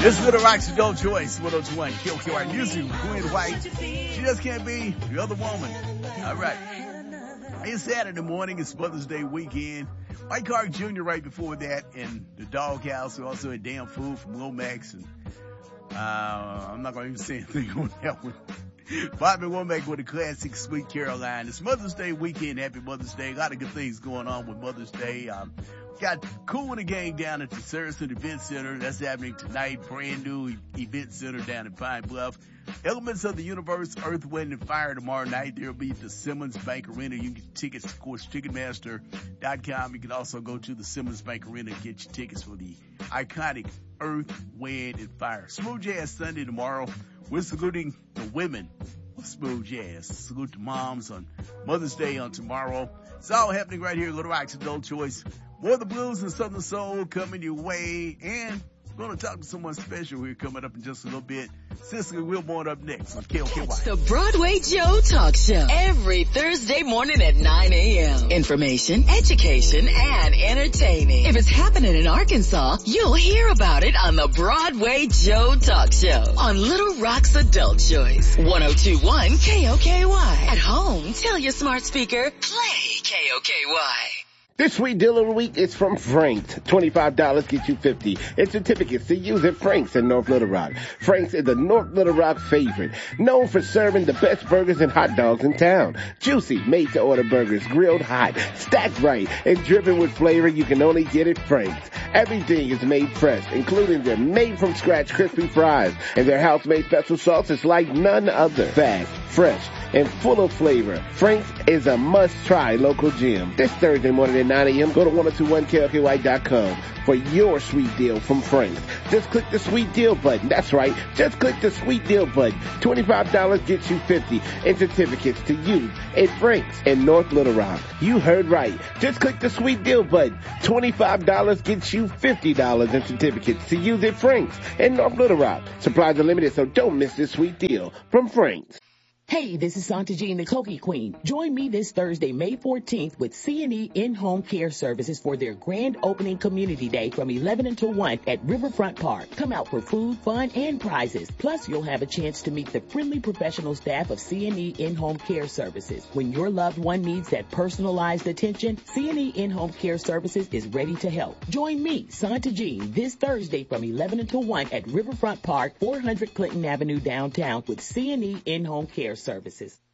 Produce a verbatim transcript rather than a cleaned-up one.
This is Little Rock's Adult Choice, one oh two point one K O K Y Music, Queen White. She just can't be the other woman. All right. It's Saturday morning. It's Mother's Day weekend. Mike Clark Junior right before that in the Doghouse. We also had Damn Food from Womack. And, uh, I'm not going to even say anything on that one. Bobby Womack with a classic Sweet Caroline. It's Mother's Day weekend. Happy Mother's Day. A lot of good things going on with Mother's Day. Um, got Cool in the Gang down at the Saracen Event Center. That's happening tonight. Brand new event center down in Pine Bluff. Elements of the Universe, Earth, Wind, and Fire tomorrow night. There'll be at the Simmons Bank Arena. You can get tickets, of course, Ticketmaster dot com. You can also go to the Simmons Bank Arena and get your tickets for the iconic Earth, Wind, and Fire. Smooth Jazz Sunday tomorrow. We're saluting the women of Smooth Jazz. Salute the moms on Mother's Day on tomorrow. It's all happening right here at Little Rock's Adult Choice. More of the blues and Southern Soul coming your way. And we're going to talk to someone special here coming up in just a little bit. Cicely Wilborn up next on K O K Y. It's the Broadway Joe Talk Show every Thursday morning at nine a.m. Information, education, and entertaining. If it's happening in Arkansas, you'll hear about it on the Broadway Joe Talk Show on Little Rock's Adult Choice. one oh two point one K O K Y. At home, tell your smart speaker, play K O K Y. This sweet deal of the week is from Frank's. twenty-five dollars get you fifty. It's certificates to use at Frank's in North Little Rock. Frank's is the North Little Rock favorite, known for serving the best burgers and hot dogs in town. Juicy, made-to-order burgers, grilled hot, stacked right, and dripping with flavor you can only get at Frank's. Everything is made fresh, including their made-from-scratch crispy fries, and their house-made special sauce is like none other. Fast, fresh, and full of flavor. Frank's is a must-try local gym. This Thursday morning at nine a.m., go to one oh two point one K O K Y dot com for your sweet deal from Frank's. Just click the sweet deal button. That's right. Just click the sweet deal button. twenty-five dollars gets you fifty and certificates to use at Frank's in North Little Rock. You heard right. Just click the sweet deal button. twenty-five dollars gets you fifty dollars in certificates to use at Frank's in North Little Rock. Supplies are limited, so don't miss this sweet deal from Frank's. Hey, this is Santa Jean, the Cookie Queen. Join me this Thursday, May fourteenth, with C and E In-Home Care Services for their grand opening community day from eleven until one at Riverfront Park. Come out for food, fun, and prizes. Plus, you'll have a chance to meet the friendly professional staff of C and E In-Home Care Services. When your loved one needs that personalized attention, C and E In-Home Care Services is ready to help. Join me, Santa Jean, this Thursday from eleven until one at Riverfront Park, four hundred Clinton Avenue downtown with C and E In-Home Care Services.